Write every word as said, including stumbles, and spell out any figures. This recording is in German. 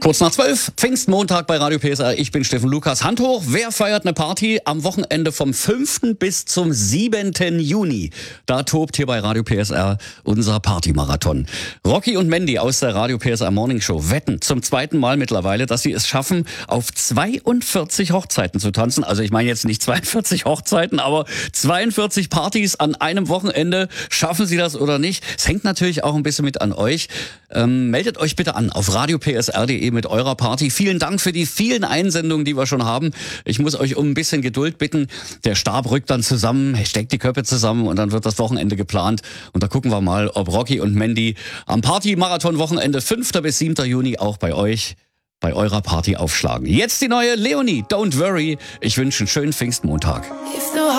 Kurz nach zwölf, Pfingstmontag bei Radio P S R. Ich bin Steffen Lukas. Hand hoch, wer feiert eine Party am Wochenende vom fünften bis zum siebenten Juni? Da tobt hier bei Radio P S R unser Partymarathon. Rocky und Mandy aus der Radio P S R Morning Show wetten zum zweiten Mal mittlerweile, dass sie es schaffen, auf zweiundvierzig Hochzeiten zu tanzen. Also ich meine jetzt nicht zweiundvierzig Hochzeiten, aber zweiundvierzig Partys an einem Wochenende. Schaffen sie das oder nicht? Es hängt natürlich auch ein bisschen mit an euch. Ähm, meldet euch bitte an auf radio p s r punkt d e mit eurer Party. Vielen Dank für die vielen Einsendungen, die wir schon haben. Ich muss euch um ein bisschen Geduld bitten. Der Stab rückt dann zusammen, steckt die Köpfe zusammen und dann wird das Wochenende geplant. Und da gucken wir mal, ob Rocky und Mandy am Party-Marathon-Wochenende fünften bis siebten Juni auch bei euch, bei eurer Party aufschlagen. Jetzt die neue Leonie, Don't Worry. Ich wünsche einen schönen Pfingstmontag.